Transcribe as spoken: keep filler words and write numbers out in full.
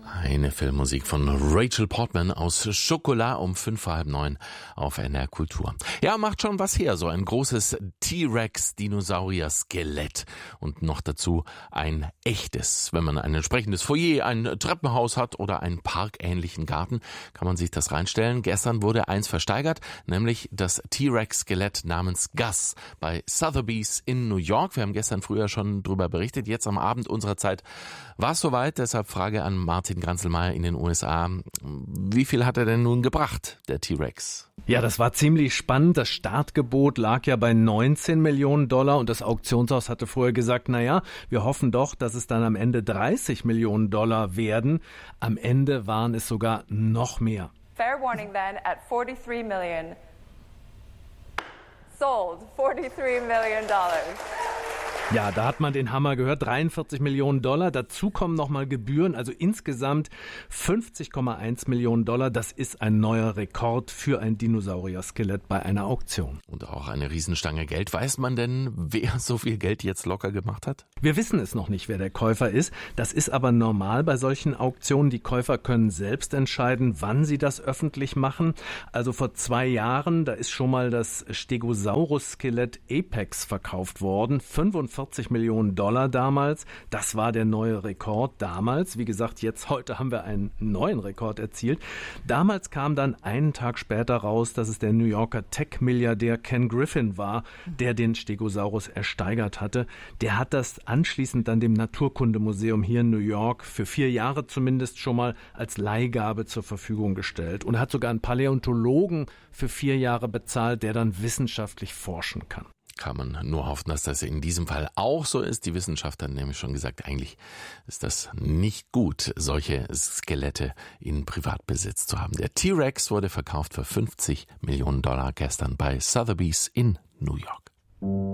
Eine Filmmusik von Rachel Portman aus Schokolade um fünf vor halb neun auf N R Kultur. Ja, macht schon was her, so ein großes T-Rex-Dinosaurier-Skelett und noch dazu ein echtes. Wenn man ein entsprechendes Foyer, ein Treppenhaus hat oder einen parkähnlichen Garten, kann man sich das reinstellen. Gestern wurde eins versteigert, nämlich das T-Rex-Skelett namens Gus bei Sotheby's in New York. Wir haben gestern früher schon drüber berichtet, jetzt am Abend unserer Zeit war es soweit, deshalb Frage an Martin Granzelmeier in den U S A. Wie viel hat er denn nun gebracht, der T-Rex? Ja, das war ziemlich spannend. Das Startgebot lag ja bei neunzehn Millionen Dollar und das Auktionshaus hatte vorher gesagt, naja, wir hoffen doch, dass es dann am Ende dreißig Millionen Dollar werden. Am Ende waren es sogar noch mehr. Fair warning then at forty-three million. Sold forty-three million dollars. Ja, da hat man den Hammer gehört, dreiundvierzig Millionen Dollar, dazu kommen nochmal Gebühren, also insgesamt fünfzig Komma eins Millionen Dollar. Das ist ein neuer Rekord für ein Dinosaurier-Skelett bei einer Auktion. Und auch eine Riesenstange Geld. Weiß man denn, wer so viel Geld jetzt locker gemacht hat? Wir wissen es noch nicht, wer der Käufer ist. Das ist aber normal bei solchen Auktionen. Die Käufer können selbst entscheiden, wann sie das öffentlich machen. Also vor zwei Jahren, da ist schon mal das Stegosaurus-Skelett Apex verkauft worden. fünfundvierzig Millionen Dollar damals. Das war der neue Rekord damals. Wie gesagt, jetzt heute haben wir einen neuen Rekord erzielt. Damals kam dann einen Tag später raus, dass es der New Yorker Tech-Milliardär Ken Griffin war, der den Stegosaurus ersteigert hatte. Der hat das anschließend dann dem Naturkundemuseum hier in New York für vier Jahre zumindest schon mal als Leihgabe zur Verfügung gestellt. Und er hat sogar einen Paläontologen für vier Jahre bezahlt, der dann wissenschaftlich forschen kann. Kann man nur hoffen, dass das in diesem Fall auch so ist. Die Wissenschaftler haben nämlich schon gesagt, eigentlich ist das nicht gut, solche Skelette in Privatbesitz zu haben. Der T-Rex wurde verkauft für fünfzig Millionen Dollar gestern bei Sotheby's in New York.